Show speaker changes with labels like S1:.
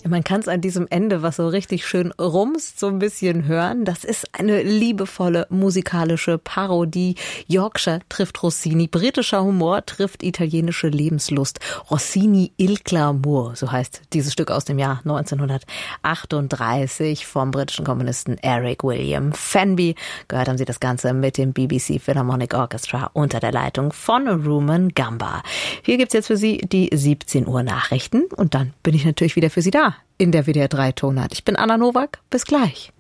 S1: Man kann es an diesem Ende, was so richtig schön rumst, so ein bisschen hören. Das ist eine liebevolle musikalische Parodie. Yorkshire trifft Rossini, britischer Humor trifft italienische Lebenslust. Rossini Il Glamour, so heißt dieses Stück aus dem Jahr 1938 vom britischen Komponisten Eric William Fenby. Gehört haben Sie das Ganze mit dem BBC Philharmonic Orchestra unter der Leitung von Rumen Gamba. Hier gibt's jetzt für Sie die 17 Uhr Nachrichten und dann bin ich natürlich wieder für Sie da in der WDR 3 Tonart. Ich bin Anna Nowak. Bis gleich.